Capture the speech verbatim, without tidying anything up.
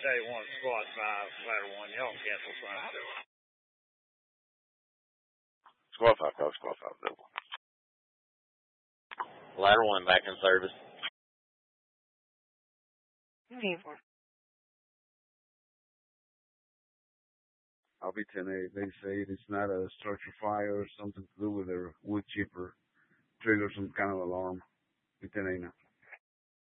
day one, squad five, ladder one. Y'all cancel sign two. Squad five, call squad five, double. Ladder one back in service. Uniform. I'll be ten eight. They say it's not a structure fire or something to do with their wood chipper. Trigger some kind of alarm. Be ten eight now.